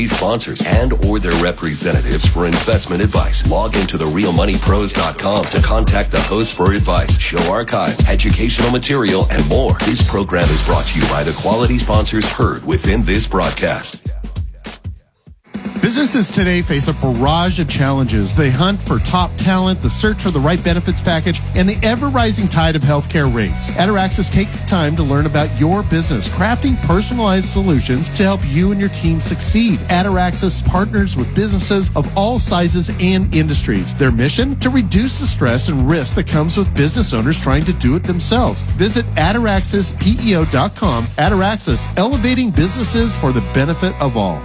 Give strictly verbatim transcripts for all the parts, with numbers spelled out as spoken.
sponsors and or their representatives for investment advice. Log into the real money pros dot com to contact the host for advice, show archives, educational material, and more. This program is brought to you by the quality sponsors heard within this broadcast. Businesses today face a barrage of challenges. They hunt for top talent, the search for the right benefits package, and the ever-rising tide of healthcare rates. Ataraxis takes the time to learn about your business, crafting personalized solutions to help you and your team succeed. Ataraxis partners with businesses of all sizes and industries. Their mission? To reduce the stress and risk that comes with business owners trying to do it themselves. Visit ataraxis peo dot com. Ataraxis, elevating businesses for the benefit of all.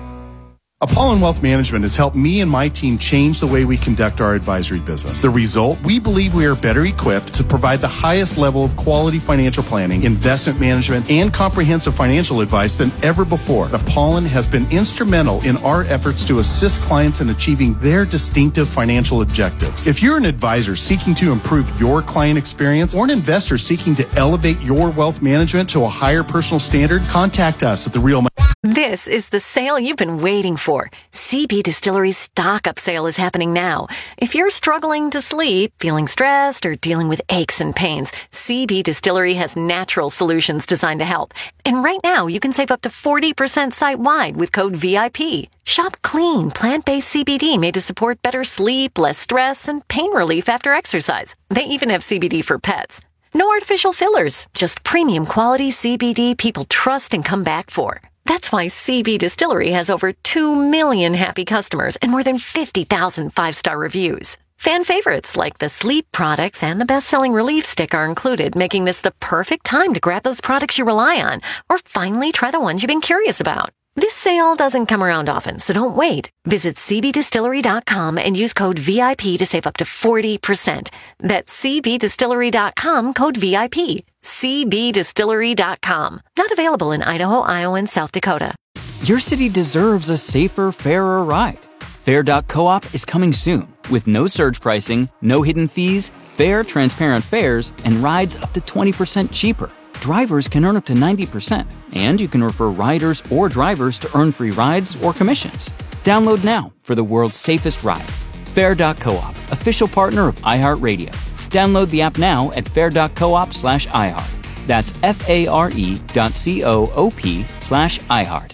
Apollon Wealth Management has helped me and my team change the way we conduct our advisory business. The result? We believe we are better equipped to provide the highest level of quality financial planning, investment management, and comprehensive financial advice than ever before. Apollon has been instrumental in our efforts to assist clients in achieving their distinctive financial objectives. If you're an advisor seeking to improve your client experience or an investor seeking to elevate your wealth management to a higher personal standard, contact us at The Real Money. This is the sale you've been waiting for. C B Distillery's stock-up sale is happening now. If you're struggling to sleep, feeling stressed, or dealing with aches and pains, C B Distillery has natural solutions designed to help. And right now, you can save up to forty percent site-wide with code V I P. Shop clean, plant-based C B D made to support better sleep, less stress, and pain relief after exercise. They even have C B D for pets. No artificial fillers, just premium quality C B D people trust and come back for. That's why C B Distillery has over two million happy customers and more than fifty thousand five-star reviews. Fan favorites like the sleep products and the best-selling relief stick are included, making this the perfect time to grab those products you rely on or finally try the ones you've been curious about. This sale doesn't come around often, so don't wait. Visit c b distillery dot com and use code V I P to save up to forty percent. That's c b distillery dot com, code V I P. c b distillery dot com. Not available in Idaho, Iowa, and South Dakota. Your city deserves a safer, fairer ride. Fair dot coop is coming soon with no surge pricing, no hidden fees, fair, transparent fares, and rides up to twenty percent cheaper. Drivers can earn up to ninety percent, and you can refer riders or drivers to earn free rides or commissions. Download now for the world's safest ride. Fair dot coop, official partner of iHeartRadio. Download the app now at fair dot coop slash iHeart. That's F-A-R-E dot C-O-O-P slash iHeart.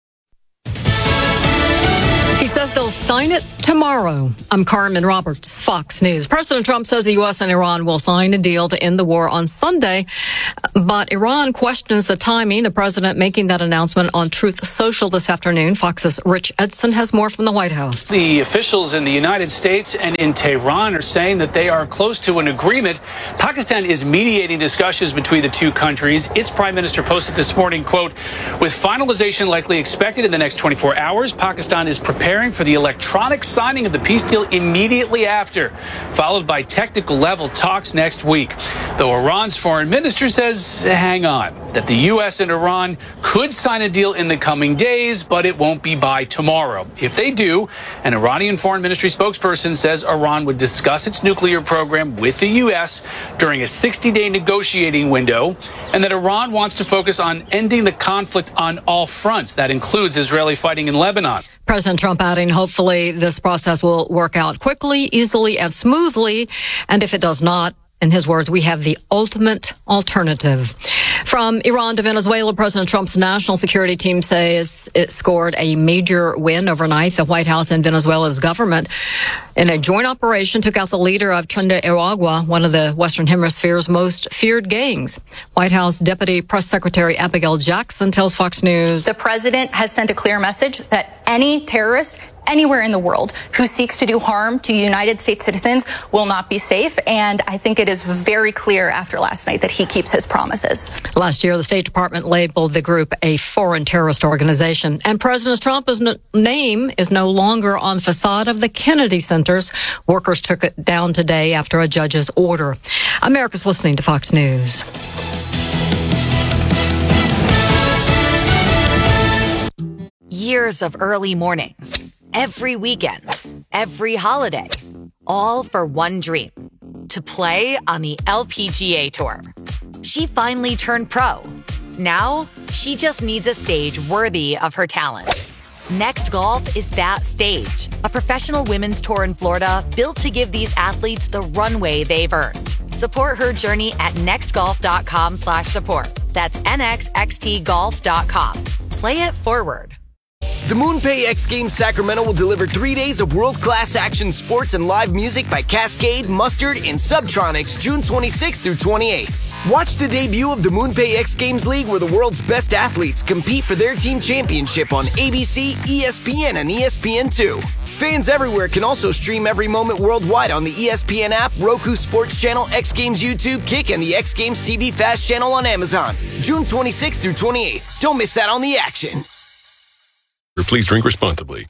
He says they'll sign it tomorrow. I'm Carmen Roberts, Fox News. President Trump says the U S and Iran will sign a deal to end the war on Sunday, but Iran questions the timing. The president making that announcement on Truth Social this afternoon. Fox's Rich Edson has more from the White House. The officials in the United States and in Tehran are saying that they are close to an agreement. Pakistan is mediating discussions between the two countries. Its prime minister posted this morning, quote, with finalization likely expected in the next twenty-four hours, Pakistan is preparing for the electronic signing of the peace deal immediately after, followed by technical level talks next week. Though Iran's foreign minister says, hang on, that the U S and Iran could sign a deal in the coming days, but it won't be by tomorrow. If they do, an Iranian foreign ministry spokesperson says Iran would discuss its nuclear program with the U S during a sixty-day negotiating window, and that Iran wants to focus on ending the conflict on all fronts. That includes Israeli fighting in Lebanon. President Trump adding, hopefully this process will work out quickly, easily, and smoothly. And if it does not, in his words, we have the ultimate alternative. From Iran to Venezuela, President Trump's national security team says it scored a major win overnight. The White House and Venezuela's government, in a joint operation, took out the leader of Tren de Aragua, one of the Western Hemisphere's most feared gangs. White House Deputy Press Secretary Abigail Jackson tells Fox News. The president has sent a clear message that any terrorist anywhere in the world who seeks to do harm to United States citizens will not be safe. And I think it is very clear after last night that he keeps his promises. Last year, the State Department labeled the group a foreign terrorist organization. And President Trump's n- name is no longer on the facade of the Kennedy Centers. Workers took it down today after a judge's order. America's listening to Fox News. Years of early mornings, every weekend, every holiday, all for one dream, to play on the L P G A Tour. She finally turned pro. Now, she just needs a stage worthy of her talent. Next Golf is that stage. A professional women's tour in Florida built to give these athletes the runway they've earned. Support her journey at nextgolf.com slash support. That's nxxt golf dot com. Play it forward. The MoonPay X Games Sacramento will deliver three days of world-class action sports and live music by Cascade, Mustard, and Subtronics June twenty-sixth through twenty-eighth. Watch the debut of the MoonPay X Games League where the world's best athletes compete for their team championship on A B C, E S P N, and E S P N two. Fans everywhere can also stream every moment worldwide on the E S P N app, Roku Sports Channel, X Games YouTube, Kick, and the X Games T V Fast Channel on Amazon. June twenty-sixth through twenty-eighth. Don't miss out on the action. Please drink responsibly.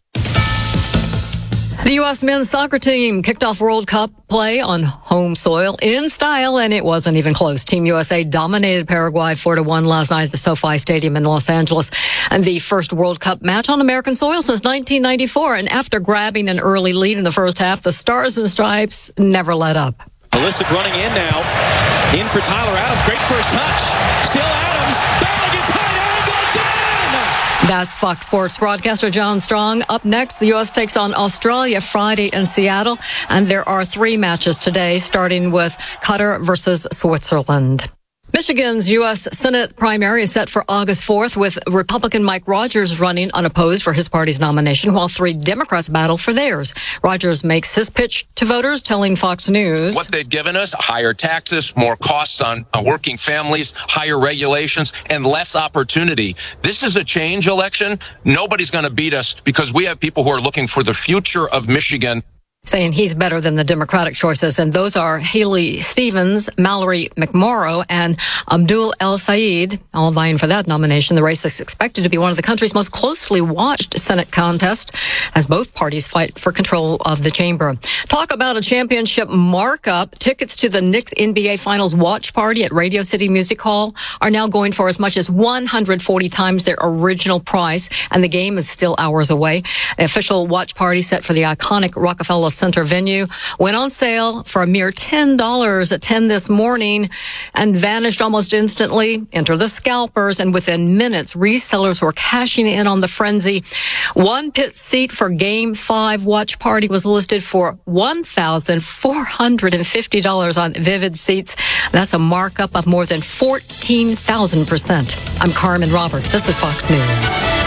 The U S men's soccer team kicked off World Cup play on home soil in style, and it wasn't even close. Team U S A dominated Paraguay four to one last night at the SoFi Stadium in Los Angeles, and the first World Cup match on American soil since nineteen ninety-four. And after grabbing an early lead in the first half, the Stars and Stripes never let up. Pulisic running in now. In for Tyler Adams. Great first touch. Still Adams. Balogun tight angle. It's in! That's Fox Sports broadcaster John Strong. Up next, the U S takes on Australia Friday in Seattle. And there are three matches today, starting with Qatar versus Switzerland. Michigan's U S Senate primary is set for August fourth, with Republican Mike Rogers running unopposed for his party's nomination, while three Democrats battle for theirs. Rogers makes his pitch to voters, telling Fox News, what they've given us: higher taxes, more costs on, on working families, higher regulations, and less opportunity. This is a change election. Nobody's going to beat us because we have people who are looking for the future of Michigan. Saying he's better than the Democratic choices. And those are Haley Stevens, Mallory McMorrow, and Abdul El Sayed, all vying for that nomination. The race is expected to be one of the country's most closely watched Senate contests, as both parties fight for control of the chamber. Talk about a championship markup. Tickets to the Knicks N B A Finals watch party at Radio City Music Hall are now going for as much as one hundred forty times their original price, and the game is still hours away. The official watch party set for the iconic Rockefeller Center venue went on sale for a mere ten dollars at ten this morning and vanished almost instantly. Enter the scalpers, and within minutes, resellers were cashing in on the frenzy. One pit seat for Game five watch party was listed for one thousand four hundred fifty dollars on Vivid Seats. That's a markup of more than fourteen thousand percent. I'm Carmen Roberts. This is Fox News.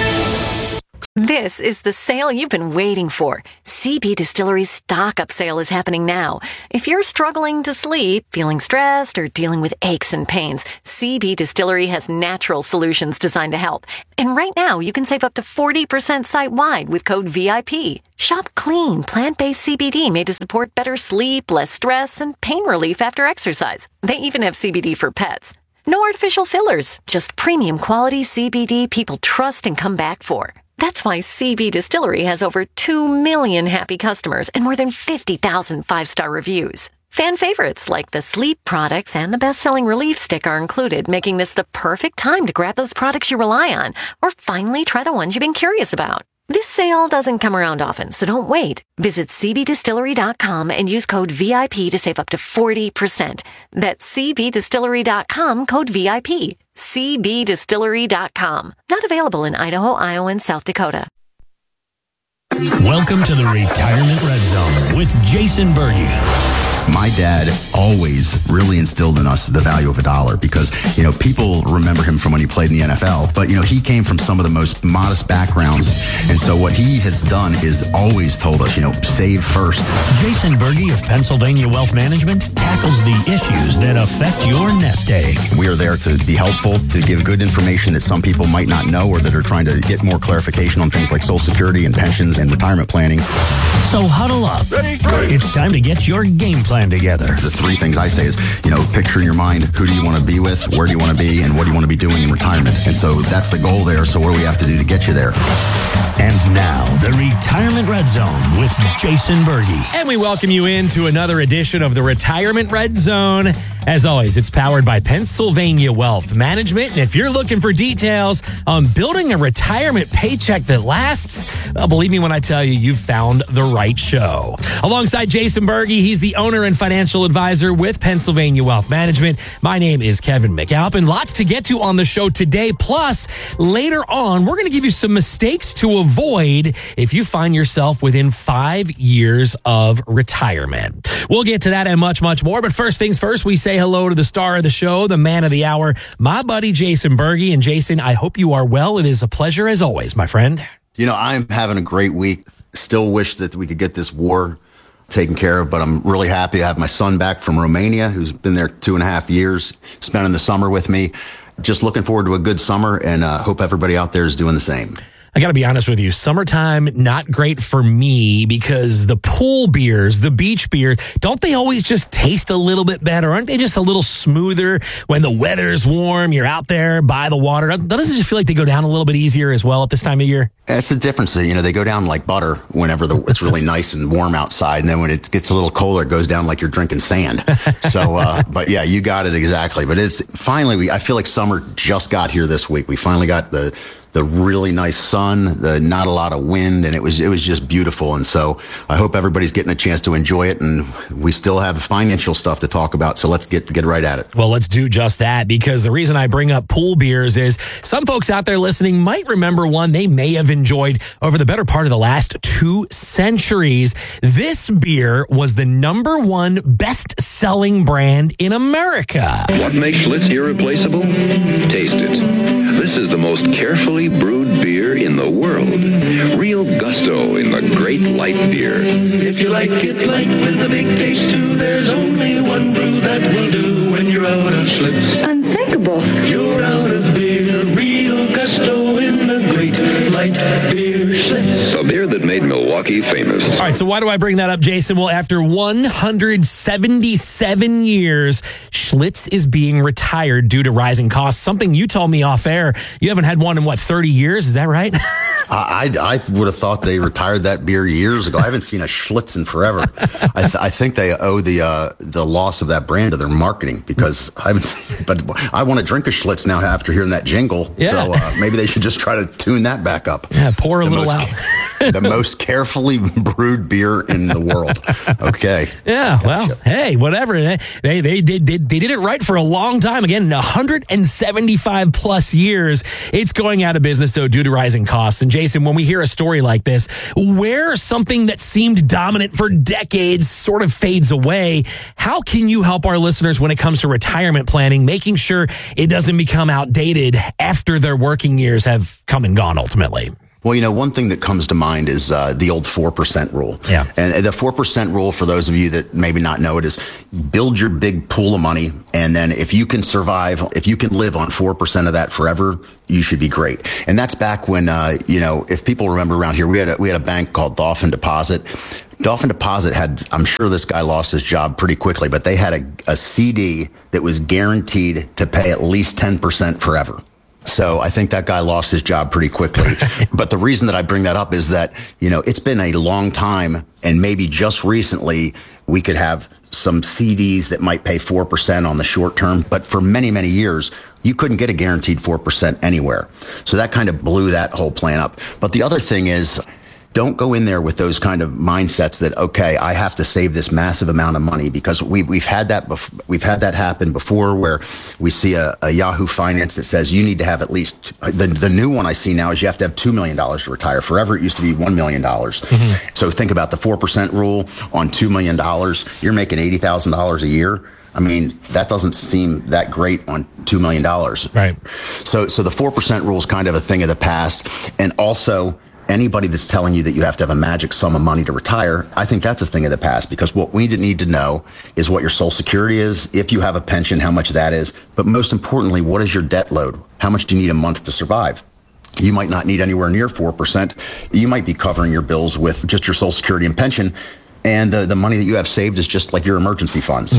This is the sale you've been waiting for. C B Distillery's stock-up sale is happening now. If you're struggling to sleep, feeling stressed, or dealing with aches and pains, C B Distillery has natural solutions designed to help. And right now, you can save up to forty percent site-wide with code V I P. Shop clean, plant-based C B D made to support better sleep, less stress, and pain relief after exercise. They even have C B D for pets. No artificial fillers, just premium quality C B D people trust and come back for. That's why C B Distillery has over two million happy customers and more than fifty thousand five-star reviews. Fan favorites like the sleep products and the best-selling relief stick are included, making this the perfect time to grab those products you rely on or finally try the ones you've been curious about. This sale doesn't come around often, so don't wait. Visit C B distillery dot com and use code V I P to save up to forty percent. That's C B distillery dot com, code V I P. C B distillery dot com. Not available in Idaho, Iowa, and South Dakota. Welcome to the Retirement Red Zone with Jason Berge. My dad always really instilled in us the value of a dollar because, you know, people remember him from when he played in the N F L, but, you know, he came from some of the most modest backgrounds. And so what he has done is always told us, you know, save first. Jason Berge of Pennsylvania Wealth Management tackles the issues that affect your nest egg. We are there to be helpful, to give good information that some people might not know or that are trying to get more clarification on things like Social Security and pensions and retirement planning. So huddle up. Ready? Ready. It's time to get your game plan together. The three things I say is, you know, picture in your mind, who do you want to be with, where do you want to be, and what do you want to be doing in retirement? And so that's the goal there. So what do we have to do to get you there? And And now, the Retirement Red Zone with Jason Berge. And we welcome you into another edition of the Retirement Red Zone. As always, it's powered by Pennsylvania Wealth Management. And if you're looking for details on building a retirement paycheck that lasts, well, believe me when I tell you, you've found the right show. Alongside Jason Berge, he's the owner and financial advisor with Pennsylvania Wealth Management. My name is Kevin McAlpin. Lots to get to on the show today. Plus, later on, we're going to give you some mistakes to avoid if you find yourself within five years of retirement. We'll get to that and much, much more. But first things first, we say hello to the star of the show, the man of the hour, my buddy Jason Berge. And Jason, I hope you are well. It is a pleasure as always, my friend. You know, I'm having a great week. Still wish that we could get this war taken care of, but I'm really happy to have my son back from Romania, who's been there two and a half years, spending the summer with me. Just looking forward to a good summer, and uh, hope everybody out there is doing the same. I got to be honest with you. Summertime, not great for me because the pool beers, the beach beers, don't they always just taste a little bit better? Aren't they just a little smoother when the weather's warm, you're out there by the water? Doesn't it just feel like they go down a little bit easier as well at this time of year? That's the difference. You know, they go down like butter whenever the, it's really nice and warm outside. And then when it gets a little colder, it goes down like you're drinking sand. So, uh, but yeah, you got it exactly. But it's finally, we, I feel like summer just got here this week. We finally got the, the really nice sun, the not a lot of wind, and it was it was just beautiful. And so I hope everybody's getting a chance to enjoy it. And we still have financial stuff to talk about, so let's get get right at it. Well, let's do just that, because the reason I bring up pool beers is some folks out there listening might remember one they may have enjoyed over the better part of the last two centuries. This beer was the number one best-selling brand in America. What makes Schlitz irreplaceable? Taste it. This is the most carefully brewed beer in the world. Real gusto in the great light beer. If you like it light with a big taste too, there's only one brew that will do when you're out of Schlitz. Unthinkable. You're out of beer. Real gusto in the great light beer Schlitz. A beer that made Milwaukee famous. All right, so why do I bring that up, Jason? Well, after one hundred seventy-seven years, Schlitz is being retired due to rising costs. Something you told me off air. You haven't had one in, what, thirty years? Is that right? I, I, I would have thought they retired that beer years ago. I haven't seen a Schlitz in forever. I, th- I think they owe the uh, the loss of that brand to their marketing, because I haven't seen, but I want to drink a Schlitz now after hearing that jingle. Yeah. So uh, maybe they should just try to tune that back up. Yeah, pour a the little most, out. The most carefully brewed beer in the world. Okay. Yeah, well, hey, whatever. They, they they did, did they did it right for a long time. Again, one hundred seventy-five plus years. It's going out of business, though, due to rising costs. And Jason, when we hear a story like this, where something that seemed dominant for decades sort of fades away, how can you help our listeners when it comes to retirement planning, making sure it doesn't become outdated after their working years have come and gone ultimately? Well, you know, one thing that comes to mind is uh, the old four percent rule. Yeah. And the four percent rule, for those of you that maybe not know it, is build your big pool of money. And then if you can survive, if you can live on four percent of that forever, you should be great. And that's back when, uh, you know, if people remember around here, we had a, we had a bank called Dolphin Deposit. Dolphin Deposit had, I'm sure this guy lost his job pretty quickly, but they had a, a C D that was guaranteed to pay at least ten percent forever. So I think that guy lost his job pretty quickly. But the reason that I bring that up is that, you know, it's been a long time, and maybe just recently we could have some C Ds that might pay four percent on the short term. But for many, many years, you couldn't get a guaranteed four percent anywhere. So that kind of blew that whole plan up. But the other thing is, don't go in there with those kind of mindsets that, okay, I have to save this massive amount of money, because we, we've had that bef- we've had that happen before, where we see a, a Yahoo Finance that says you need to have at least, the, the new one I see now is you have to have two million dollars to retire. Forever it used to be one million dollars. Mm-hmm. So think about the four percent rule on two million dollars. You're making eighty thousand dollars a year. I mean, that doesn't seem that great on two million dollars. Right. So, so the four percent rule is kind of a thing of the past. And also, anybody that's telling you that you have to have a magic sum of money to retire, I think that's a thing of the past, because what we need to know is what your Social Security is, if you have a pension, how much that is, but most importantly, what is your debt load? How much do you need a month to survive? You might not need anywhere near four percent. You might be covering your bills with just your Social Security and pension, and uh, the money that you have saved is just like your emergency funds. Mm-hmm.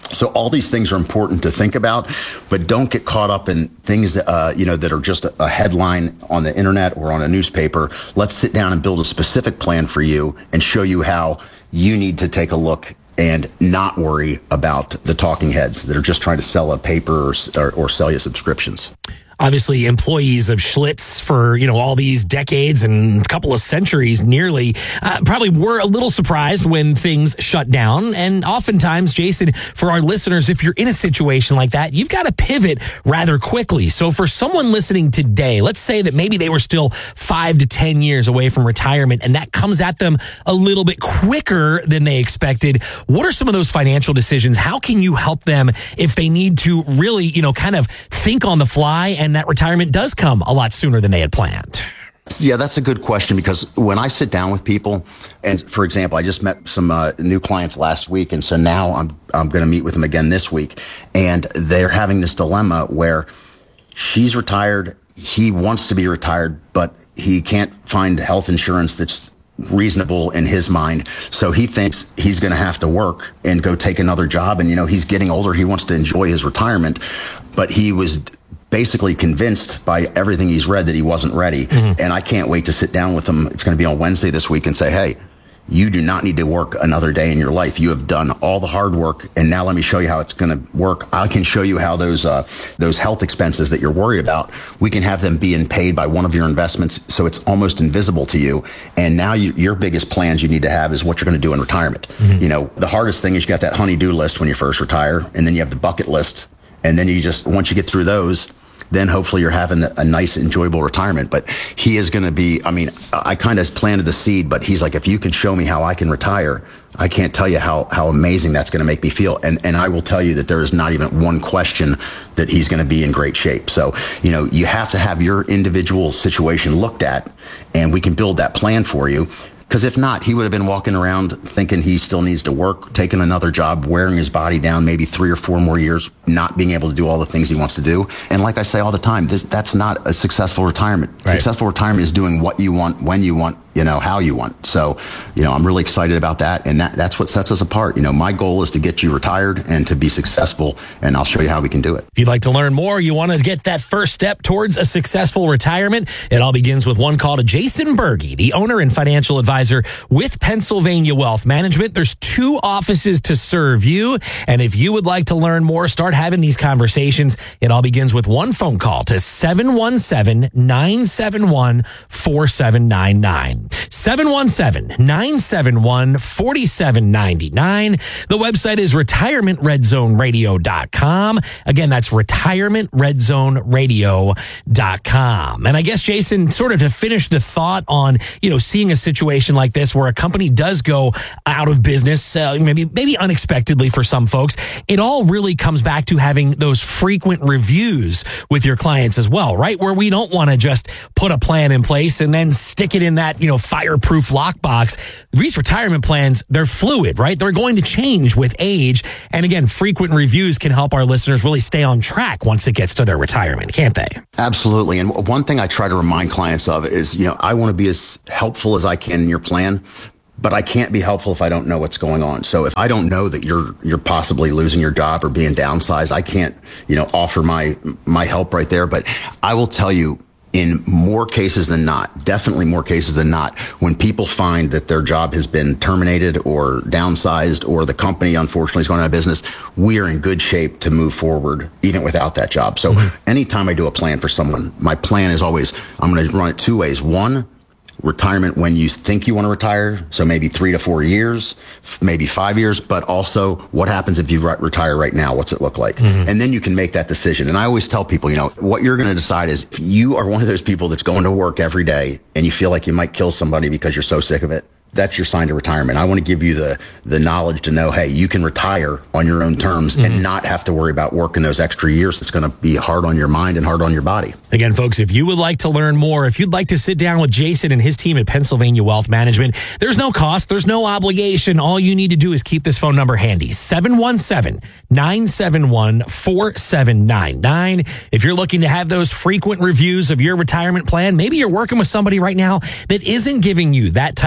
So all these things are important to think about, but don't get caught up in things, uh, you know, that are just a headline on the internet or on a newspaper. Let's sit down and build a specific plan for you and show you how you need to take a look and not worry about the talking heads that are just trying to sell a paper or, or, or sell you subscriptions. Obviously, employees of Schlitz for, you know, all these decades and a couple of centuries nearly uh, probably were a little surprised when things shut down. And oftentimes, Jason, for our listeners, if you're in a situation like that, you've got to pivot rather quickly. So for someone listening today, let's say that maybe they were still five to ten years away from retirement and that comes at them a little bit quicker than they expected. What are some of those financial decisions? How can you help them if they need to really, you know, kind of think on the fly and And that retirement does come a lot sooner than they had planned? Yeah, that's a good question, because when I sit down with people, and for example, I just met some uh, new clients last week, and so now I'm I'm going to meet with them again this week, and they're having this dilemma where she's retired, he wants to be retired, but he can't find health insurance that's reasonable in his mind, so he thinks he's going to have to work and go take another job, and you know, he's getting older, he wants to enjoy his retirement, but he was basically convinced by everything he's read that he wasn't ready. Mm-hmm. And I can't wait to sit down with him. It's going to be on Wednesday this week and say, hey, you do not need to work another day in your life. You have done all the hard work, and now let me show you how it's going to work. I can show you how those uh, those health expenses that you're worried about, we can have them being paid by one of your investments, so it's almost invisible to you. And now you, your biggest plans you need to have is what you're going to do in retirement. Mm-hmm. You know, the hardest thing is you got that honey-do list when you first retire, and then you have the bucket list. And then you just, once you get through those, then hopefully you're having a nice, enjoyable retirement. But he is going to be, I mean, I kind of planted the seed, but he's like, if you can show me how I can retire, I can't tell you how, how amazing that's going to make me feel. And, and I will tell you that there is not even one question that he's going to be in great shape. So, you know, you have to have your individual situation looked at, and we can build that plan for you. Because if not, he would have been walking around thinking he still needs to work, taking another job, wearing his body down maybe three or four more years, not being able to do all the things he wants to do. And like I say all the time, this that's not a successful retirement. Right. Successful retirement is doing what you want, when you want, you know, how you want. So, you know, I'm really excited about that. And that that's what sets us apart. You know, my goal is to get you retired and to be successful. And I'll show you how we can do it. If you'd like to learn more, you want to get that first step towards a successful retirement, it all begins with one call to Jason Berge, the owner and financial advisor with Pennsylvania Wealth Management. There's two offices to serve you. And if you would like to learn more, start having these conversations, it all begins with one phone call to seven one seven, nine seven one, four seven nine nine. seven one seven, nine seven one, four seven nine nine. The website is retirement red zone radio dot com. Again, that's retirement red zone radio dot com. And I guess, Jason, sort of to finish the thought on, you know, seeing a situation like this where a company does go out of business, uh, maybe maybe unexpectedly for some folks, it all really comes back to having those frequent reviews with your clients as well, right? Where we don't want to just put a plan in place and then stick it in that, you know, fireproof lockbox. These retirement plans, they're fluid, right? They're going to change with age. And again, frequent reviews can help our listeners really stay on track once it gets to their retirement, can't they? Absolutely. And one thing I try to remind clients of is, you know, I want to be as helpful as I can in your plan, but I can't be helpful if I don't know what's going on. So if I don't know that you're you're possibly losing your job or being downsized, I can't, you know, offer my my help right there. But I will tell you, in more cases than not, definitely more cases than not, when people find that their job has been terminated or downsized, or the company unfortunately is going out of business, we are in good shape to move forward even without that job. So mm-hmm. anytime I do a plan for someone, my plan is always, I'm going to run it two ways. One, retirement when you think you want to retire, so maybe three to four years, maybe five years, but also what happens if you re- retire right now? What's it look like? Mm-hmm. And then you can make that decision. And I always tell people, you know, what you're going to decide is, if you are one of those people that's going to work every day and you feel like you might kill somebody because you're so sick of it, that's your sign to retirement. I want to give you the the knowledge to know, hey, you can retire on your own terms mm-hmm. and not have to worry about working those extra years. That's going to be hard on your mind and hard on your body. Again, folks, if you would like to learn more, if you'd like to sit down with Jason and his team at Pennsylvania Wealth Management, there's no cost, there's no obligation. All you need to do is keep this phone number handy, seven one seven, nine seven one, four seven nine nine. If you're looking to have those frequent reviews of your retirement plan, maybe you're working with somebody right now that isn't giving you that type of attention.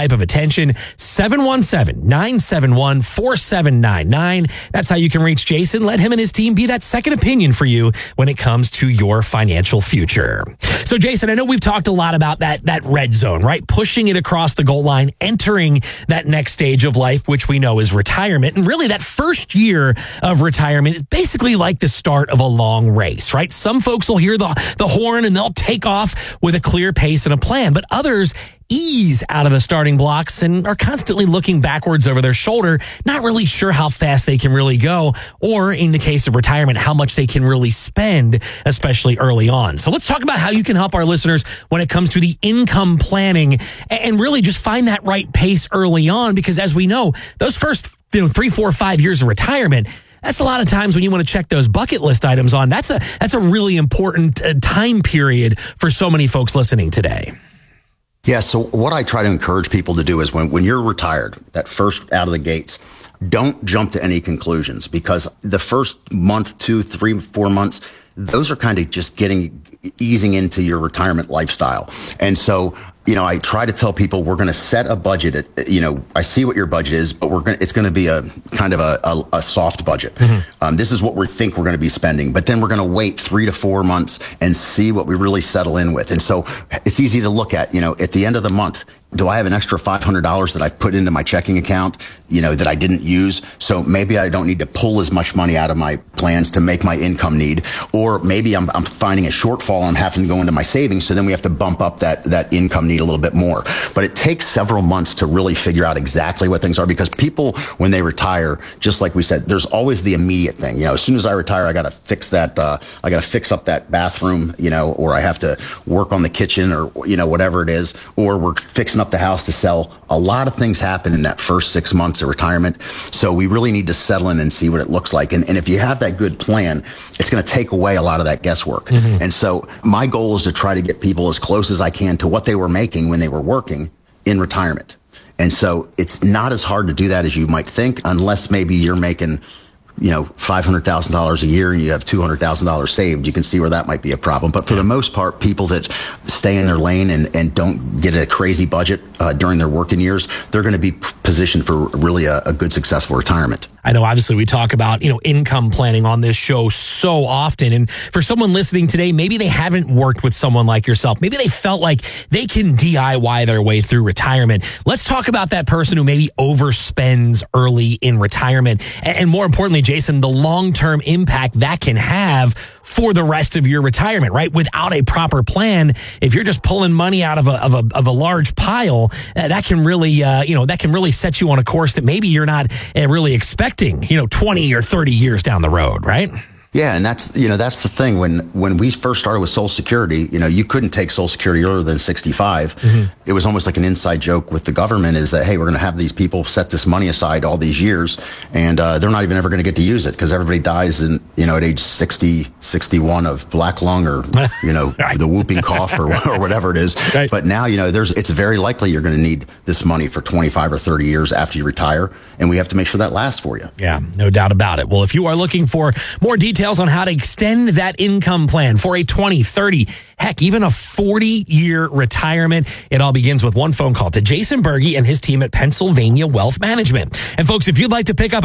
extension seven one seven, nine seven one, four seven nine nine. That's how you can reach Jason. Let him and his team be that second opinion for you when it comes to your financial future. So, Jason, I know we've talked a lot about that, that red zone, right? Pushing it across the goal line, entering that next stage of life, which we know is retirement. And really that first year of retirement is basically like the start of a long race, right? Some folks will hear the, the horn and they'll take off with a clear pace and a plan, but others ease out of the starting blocks and are constantly looking backwards over their shoulder, not really sure how fast they can really go, or in the case of retirement, how much they can really spend, especially early on. So let's talk about how you can help our listeners when it comes to the income planning and really just find that right pace early on, because as we know, those first you know, three, four, five years of retirement, that's a lot of times when you want to check those bucket list items on. That's a that's a really important uh, time period for so many folks listening today. Yeah, so what I try to encourage people to do is when, when you're retired, that first out of the gates, don't jump to any conclusions, because the first month, two, three, four months, those are kind of just getting easing into your retirement lifestyle. And so, you know, I try to tell people we're going to set a budget. At, you know, I see what your budget is, but we're going it's going to be a kind of a, a, a soft budget. Mm-hmm. Um, this is what we think we're going to be spending, but then we're going to wait three to four months and see what we really settle in with. And so it's easy to look at, you know, at the end of the month, do I have an extra five hundred dollars that I've put into my checking account, you know, that I didn't use? So maybe I don't need to pull as much money out of my plans to make my income need. Or maybe I'm, I'm finding a shortfall and I'm having to go into my savings. So then we have to bump up that, that income need a little bit more. But it takes several months to really figure out exactly what things are, because people, when they retire, just like we said, there's always the immediate thing. You know, as soon as I retire, I got to fix that, uh, I got to fix up that bathroom, you know, or I have to work on the kitchen, or, you know, whatever it is, or we're fixing up the house to sell. A lot of things happen in that first six months of retirement. So we really need to settle in and see what it looks like. And, and if you have that good plan, it's going to take away a lot of that guesswork. Mm-hmm. And so my goal is to try to get people as close as I can to what they were making when they were working in retirement. And so it's not as hard to do that as you might think, unless maybe you're making, you know, five hundred thousand dollars a year and you have two hundred thousand dollars saved. You can see where that might be a problem. But for the most part, people that stay in their lane and, and don't get a crazy budget uh, during their working years, they're going to be positioned for really a, a good, successful retirement. I know, obviously, we talk about, you know, income planning on this show so often. And for someone listening today, maybe they haven't worked with someone like yourself. Maybe they felt like they can D I Y their way through retirement. Let's talk about that person who maybe overspends early in retirement. And, and more importantly, Jason, the long-term impact that can have for the rest of your retirement, right? Without a proper plan, if you're just pulling money out of a of a, of a large pile, uh, that can really, uh, you know, that can really set you on a course that maybe you're not uh, really expecting, you know, twenty or thirty years down the road, right? Yeah, and that's, you know, that's the thing. When when we first started with Social Security, you know, you couldn't take Social Security earlier than sixty-five. Mm-hmm. It was almost like an inside joke with the government, is that, hey, we're going to have these people set this money aside all these years, and uh, they're not even ever going to get to use it, because everybody dies in, you know, at age sixty, sixty-one of black lung, or, you know, right. the whooping cough, or, or whatever it is. Right. But now, you know, there's it's very likely you're going to need this money for twenty-five or thirty years after you retire, and we have to make sure that lasts for you. Yeah, no doubt about it. Well, if you are looking for more details on how to extend that income plan for a twenty, thirty, heck, even a forty-year retirement, it all begins with one phone call to Jason Berge and his team at Pennsylvania Wealth Management. And folks, if you'd like to pick up